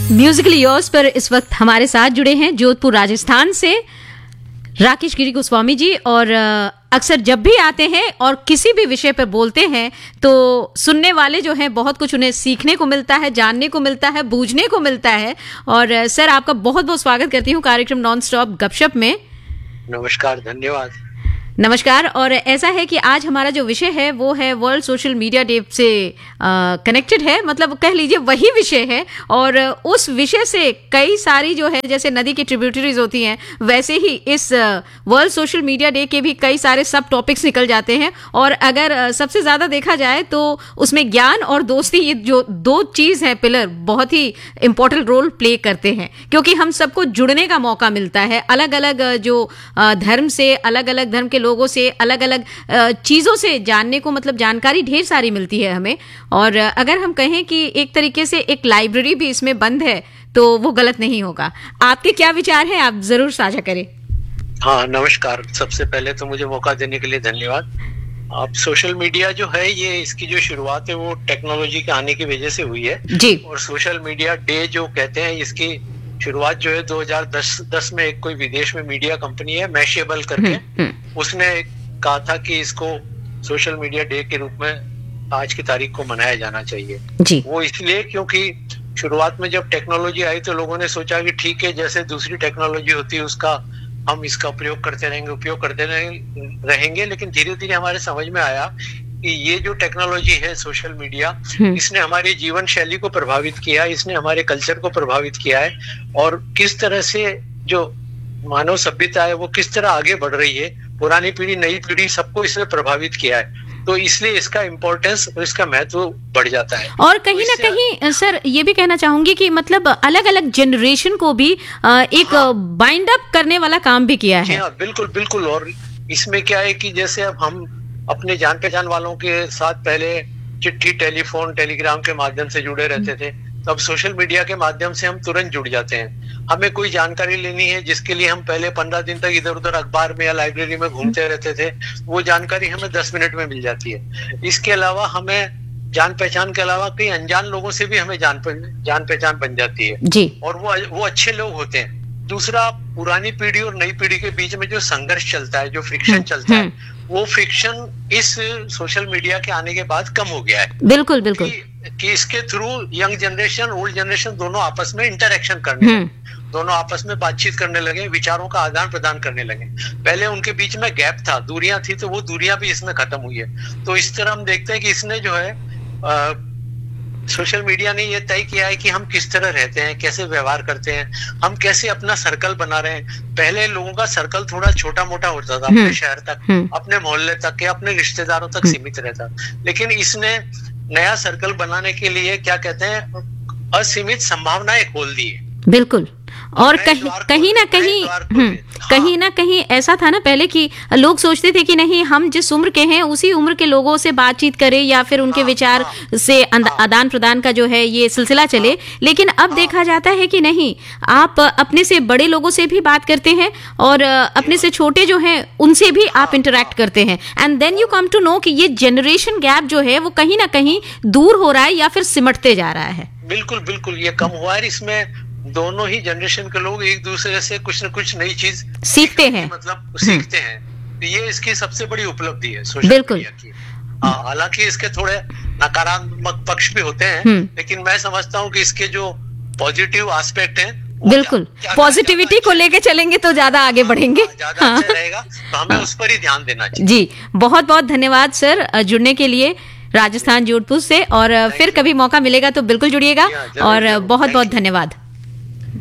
Musically yours पर इस वक्त हमारे साथ जुड़े हैं जोधपुर राजस्थान से राकेश गिरी गोस्वामी जी। और अक्सर जब भी आते हैं और किसी भी विषय पर बोलते हैं तो सुनने वाले जो हैं बहुत कुछ उन्हें सीखने को मिलता है, जानने को मिलता है, बूझने को मिलता है। और सर, आपका बहुत बहुत स्वागत करती हूँ कार्यक्रम नॉन स्टॉप गपशप में। नमस्कार, धन्यवाद। नमस्कार। और ऐसा है कि आज हमारा जो विषय है वो है वर्ल्ड सोशल मीडिया डे से कनेक्टेड है, मतलब कह लीजिए वही विषय है। और उस विषय से कई सारी जो है जैसे नदी की ट्रिब्यूटरीज होती हैं, वैसे ही इस वर्ल्ड सोशल मीडिया डे के भी कई सारे सब टॉपिक्स निकल जाते हैं। और अगर सबसे ज़्यादा देखा जाए तो उसमें ज्ञान और दोस्ती, ये जो दो चीज़ हैं पिलर, बहुत ही इम्पोर्टेंट रोल प्ले करते हैं, क्योंकि हम सबको जुड़ने का मौका मिलता है। अलग अलग जो धर्म से, अलग अलग धर्म के लोगों से, अलग अलग चीजों से जानने को, मतलब जानकारी ढेर सारी मिलती है हमें। और अगर हम कहें कि एक तरीके से एक लाइब्रेरी भी इसमें बंद है तो वो गलत नहीं होगा। आपके क्या विचार हैं, आप जरूर साझा करें। हाँ, नमस्कार। सबसे पहले तो मुझे मौका देने के लिए धन्यवाद। आप सोशल मीडिया जो है, ये इसकी जो शुरुआत है वो टेक्नोलॉजी के आने की वजह से हुई है जी। और सोशल मीडिया डे जो कहते हैं, इसकी शुरुआत जो है 2010 में एक कोई विदेश में मीडिया कंपनी है मैशेबल करके, उसने कहा था कि इसको सोशल मीडिया डे के रूप में आज की तारीख को मनाया जाना चाहिए जी। वो इसलिए क्योंकि शुरुआत में जब टेक्नोलॉजी आई तो लोगों ने सोचा कि ठीक है, जैसे दूसरी टेक्नोलॉजी होती है उसका हम इसका उपयोग करते रहेंगे। लेकिन धीरे धीरे हमारे समझ में आया कि ये जो टेक्नोलॉजी है सोशल मीडिया, इसने हमारी जीवन शैली को प्रभावित किया है, इसने हमारे कल्चर को प्रभावित किया है और किस तरह से जो मानव सभ्यता है वो किस तरह आगे बढ़ रही है, पुरानी पीढ़ी नई पीढ़ी सबको इसने प्रभावित किया है। तो इसलिए इसका इम्पोर्टेंस और इसका महत्व बढ़ जाता है। और कहीं ना कहीं सर ये भी कहना चाहूंगी कि मतलब अलग अलग जनरेशन को भी एक बाइंड अप करने वाला काम भी किया है। हाँ, बिल्कुल बिल्कुल। और इसमें क्या है कि जैसे अब हम अपने जान पहचान वालों के साथ पहले चिट्ठी, टेलीफोन, टेलीग्राम के माध्यम से जुड़े रहते थे, तो अब सोशल मीडिया के माध्यम से हम तुरंत जुड़ जाते हैं। हमें कोई जानकारी लेनी है जिसके लिए हम पहले 15 दिन तक इधर उधर अखबार में या लाइब्रेरी में घूमते रहते थे, वो जानकारी हमें 10 मिनट में मिल जाती है। इसके अलावा हमें जान पहचान के अलावा कई अनजान लोगों से भी हमें जान पहचान बन जाती है जी। और वो अच्छे लोग होते हैं। दूसरा, पुरानी पीढ़ी और नई पीढ़ी के बीच में जो संघर्ष चलता है, जो फ्रिक्शन चलता है, वो फ्रिक्शन इस सोशल मीडिया के आने के बाद कम हो गया है। बिल्कुल बिल्कुल। कि इसके through young generation, old generation दोनों आपस में इंटरेक्शन करने लगे, दोनों आपस में बातचीत करने लगे, विचारों का आदान प्रदान करने लगे। पहले उनके बीच में गैप था, दूरियां थी, तो वो दूरियां भी इसमें खत्म हुई है। तो इस तरह हम देखते हैं कि इसने जो है सोशल मीडिया ने ये तय किया है कि हम किस तरह रहते हैं, कैसे व्यवहार करते हैं, हम कैसे अपना सर्कल बना रहे हैं। पहले लोगों का सर्कल थोड़ा छोटा मोटा होता था, अपने शहर तक, अपने मोहल्ले तक या अपने रिश्तेदारों तक सीमित रहता, लेकिन इसने नया सर्कल बनाने के लिए क्या कहते हैं, असीमित संभावनाएं खोल दी है। बिल्कुल। और कहीं ना कहीं ऐसा था ना पहले कि लोग सोचते थे कि नहीं, हम जिस उम्र के हैं उसी उम्र के लोगों से बातचीत करें या फिर उनके विचार से आदान प्रदान का जो है ये सिलसिला चले। लेकिन अब देखा जाता है कि नहीं, आप अपने से बड़े लोगों से भी बात करते हैं और अपने से छोटे जो हैं उनसे भी आप इंटरेक्ट करते हैं। And then you come to know कि ये जनरेशन गैप जो है वो कहीं ना कहीं दूर हो रहा है या फिर सिमटते जा रहा है। बिल्कुल बिल्कुल, ये कम हुआ है। इसमें दोनों ही जनरेशन के लोग एक दूसरे से कुछ न कुछ नई चीज सीखते हैं, मतलब सीखते हैं। ये इसकी सबसे बड़ी उपलब्धि है सोशल मीडिया की। हालांकि इसके थोड़े नकारात्मक पक्ष भी होते हैं, लेकिन मैं समझता हूँ कि इसके जो पॉजिटिव एस्पेक्ट हैं, बिल्कुल पॉजिटिविटी को लेके चलेंगे तो ज्यादा आगे बढ़ेंगे, ज्यादा अच्छा रहेगा। तो हमें उस पर ही ध्यान देना चाहिए। जी, बहुत बहुत धन्यवाद सर जुड़ने के लिए राजस्थान जोधपुर से। और फिर कभी मौका मिलेगा तो बिल्कुल जुड़िएगा। और बहुत बहुत धन्यवाद।